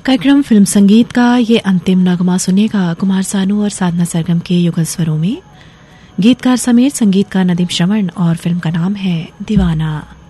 कार्यक्रम फिल्म संगीत का ये अंतिम नगमा सुनेगा कुमार सानू और साधना सरगम के युगल स्वरों में। गीतकार समेत संगीत का नदीम श्रवण और फिल्म का नाम है दीवाना।